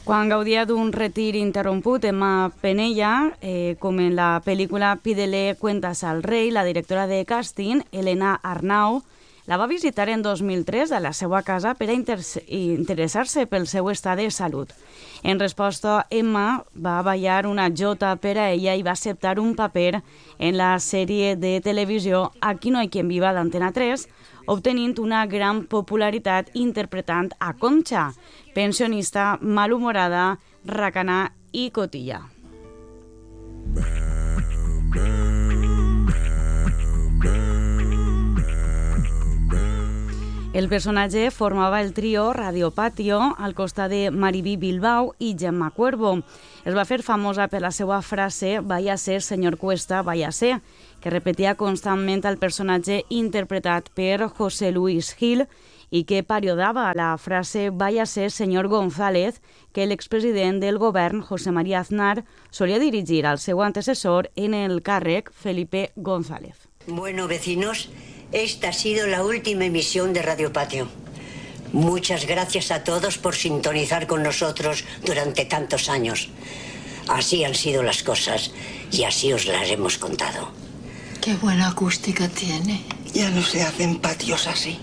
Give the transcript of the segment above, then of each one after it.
Quan gaudia d'un retir interromput, Emma Penella, com en la pel·lícula Pídele cuentas al rei, la directora de càsting, Helena Arnau, la va visitar en 2003 a la seva casa per a interessar-se pel seu estat de salut. En resposta, Emma va ballar una jota per a ella i va acceptar un paper en la sèrie de televisió Aquí no hay quien viva d'Antena 3, obtenint una gran popularitat interpretant a Concha, pensionista malhumorada, racanà i cotilla. El personatge formava el trio Radio Patio al costat de Mariví Bilbao i Gemma Cuervo. Es va fer famosa per la seva frase «Vaya a ser, señor Cuesta, vaya a ser», que repetia constantment el personatge interpretat per José Luis Gil i que parodiava la frase «Vaya a ser, señor González», que l'expresident del govern, José María Aznar, solia dirigir al seu antecessor en el càrrec, Felipe González. Bueno, vecinos, esta ha sido la última emisión de Radio Patio. Muchas gracias a todos por sintonizar con nosotros durante tantos años. Así han sido las cosas y así os las hemos contado. Qué buena acústica tiene. Ya no se hacen patios así.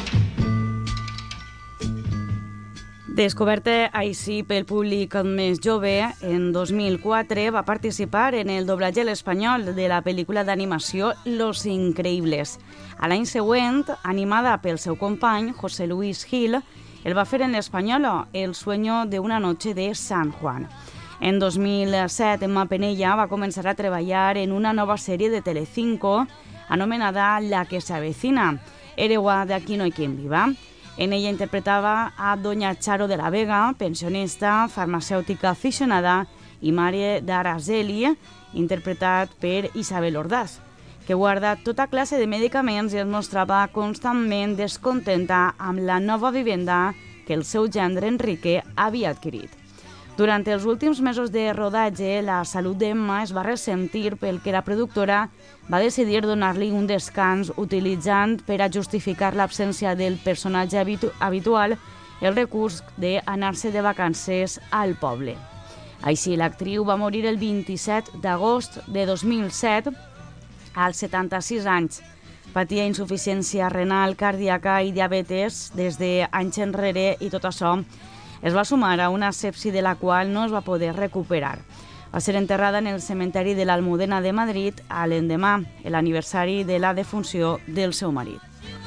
Descoberta així pel públic més jove, en 2004 va participar en el doblatge a l'espanyol de la pel·lícula d'animació Los Increíbles. A l'any següent, animada pel seu company, José Luis Gil, el va fer en l'espanyol El sueño de una noche de San Juan. En 2007, Emma Penella va començar a treballar en una nova sèrie de Telecinco anomenada La que se avecina, hereua de Aquí no hay quien viva. En ella interpretava a Doña Charo de la Vega, pensionista, farmacèutica aficionada i mare d'Araceli, interpretat per Isabel Ordaz, que guarda tota classe de medicaments i es mostrava constantment descontenta amb la nova vivenda que el seu gendre Enrique havia adquirit. Durant els últims mesos de rodatge, la salut d'Emma es va ressentir pel que la productora va decidir donar-li un descans utilitzant per a justificar l'absència del personatge habitual el recurs d'anar-se de vacances al poble. Així, l'actriu va morir el 27 d'agost de 2007 als 76 anys. Patia insuficiència renal, cardíaca i diabetes des d'anys enrere i tot això es va sumar a una sepsi de la qual no es va poder recuperar. Va ser enterrada en el cementeri de l'Almudena de Madrid a l'endemà, l'aniversari de la defunció del seu marit.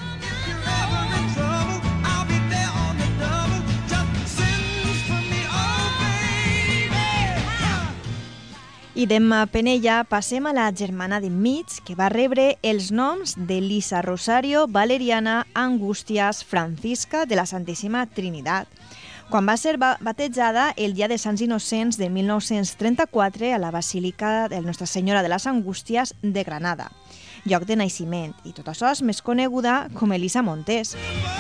I d'Emma Penella passem a la germana d'enmig, que va rebre els noms de Lisa Rosario Valeriana Angustias Francisca de la Santíssima Trinitat, quan va ser batejada el dia de Sants Innocents de 1934 a la Basílica de Nostra Senyora de les Angústies de Granada, lloc de naixement, i tot això és més coneguda com Elisa Montés.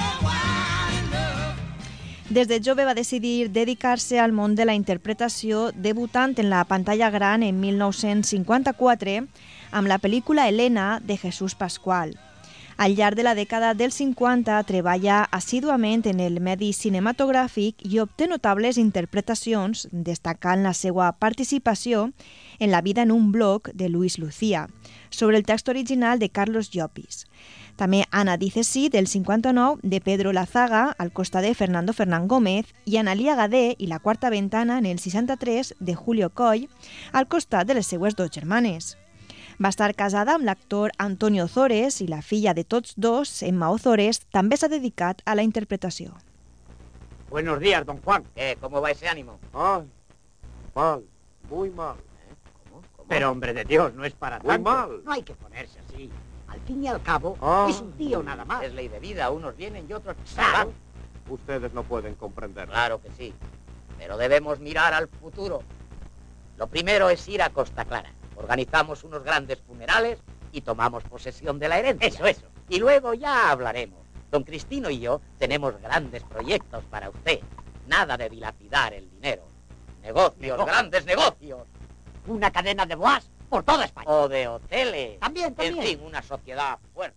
Des de jove va decidir dedicar-se al món de la interpretació, debutant en la pantalla gran en 1954 amb la pel·lícula Helena de Jesús Pascual. Al llarg de la dècada dels 50 treballa assíduament en el medi cinematogràfic i obté notables interpretacions, destacant la seva participació en La vida en un blog de Luis Lucía, sobre el text original de Carlos Llopis. També Ana dice sí, del 59, de Pedro Lazaga, al costat de Fernando Fernán Gómez, i Analia Gadé i La quarta ventana, en el 63, de Julio Coll, al costat de les seues dues germanes. Va estar casada amb l'actor Antonio Ozores i la filla de tots dos, Emma Ozores, també s'ha dedicat a la interpretació. Buenos días, don Juan. ¿Cómo va ese ánimo? Ay, mal, muy mal. ¿Cómo? Pero, hombre de Dios, no es para Muy tanto. mal. No hay que ponerse así. Al fin y al cabo, es un tío nada más. Es ley de vida. Unos vienen y otros se van. Ustedes no pueden comprender. Claro que sí. Pero debemos mirar al futuro. Lo primero es ir a Costa Clara. Organizamos unos grandes funerales y tomamos posesión de la herencia. Eso. Y luego ya hablaremos. Don Cristino y yo tenemos grandes proyectos para usted. Nada de dilapidar el dinero. Negocios, grandes negocios. Una cadena de boas por toda España. O de hoteles. También. En fin, una sociedad fuerte.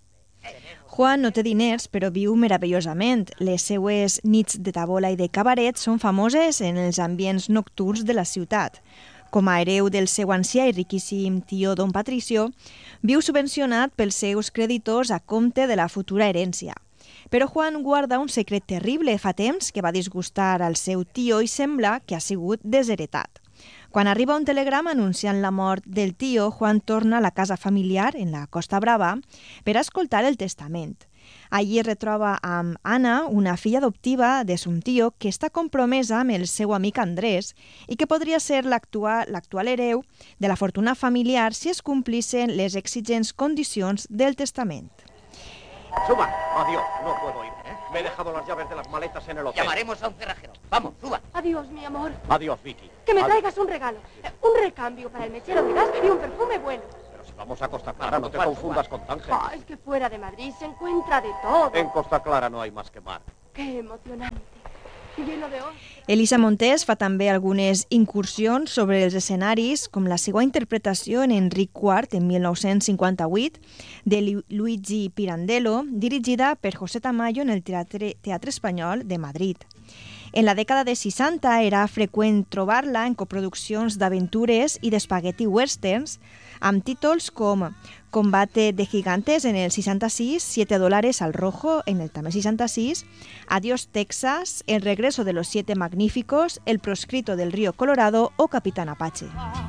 Juan no té diners, però viu meravellosament. Les seues nits de tabola i de cabaret són famoses en els ambients nocturns de la ciutat. Com a hereu del seu ancià i riquíssim tio Don Patricio, viu subvencionat pels seus creditors a compte de la futura herència. Però Juan guarda un secret terrible fa temps que va disgustar al seu tio i sembla que ha sigut desheretat. Quan arriba un telegrama anunciant la mort del tio, Juan torna a la casa familiar en la Costa Brava per a escoltar el testament. Allí es retroba amb Anna, una filla adoptiva de son tio que està compromesa amb el seu amic Andrés i que podria ser l'actual hereu de la fortuna familiar si es complissen les exigents condicions del testament. Suban. Adiós, no puedo ir. Me he dejado las llaves de las maletas en el hotel. Llamaremos a un cerrajero. Vamos, suban. Adiós, mi amor. Adiós, Vicky. Que me traigas un regalo. Un recambio para el mechero de gas y un perfume bueno. Pero si vamos a Costa Clara, no te confundas con Tánger. Es que fuera de Madrid se encuentra de todo. En Costa Clara no hay más que mar. Qué emocionante. Lleno de oro. Elisa Montés fa també algunes incursions sobre els escenaris, com la seva interpretació en Enric IV en 1958 de Luigi Pirandello, dirigida per José Tamayo en el Teatre Espanyol de Madrid. En la dècada de 60 era freqüent trobar-la en coproduccions d'aventures i d'espagueti westerns, amb títols com Combate de Gigantes en el 66, $7 al Rojo en el també 66, Adiós Texas, El Regreso de los Siete Magníficos, El Proscrito del Río Colorado o Capitán Apache.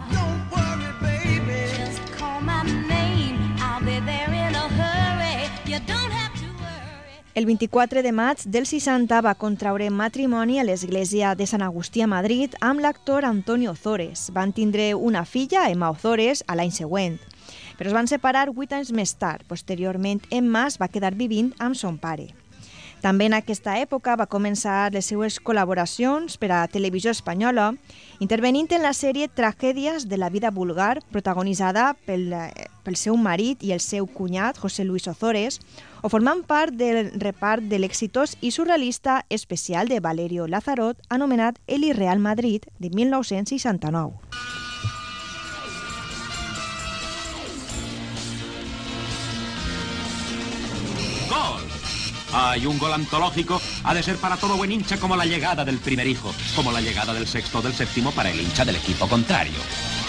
El 24 de maig del 60 va contraure matrimoni a l'església de Sant Agustí a Madrid amb l'actor Antonio Ozores. Van tindre una filla, Emma Ozores, a l'any següent. Però es van separar 8 anys més tard. Posteriorment, Emma es va quedar vivint amb son pare. També en aquesta època va començar les seues col·laboracions per a Televisió Espanyola, intervenint en la sèrie Tragèdies de la vida vulgar, protagonitzada pel seu marit i el seu cunyat, José Luis Ozores, o formant part del repart de l'exitós i surrealista especial de Valerio Lazarot, anomenat El Irreal Madrid, de 1969. ¡Gol! Hay un gol antológico, ha de ser para todo buen hincha como la llegada del primer hijo, como la llegada del sexto o del séptimo para el hincha del equipo contrario.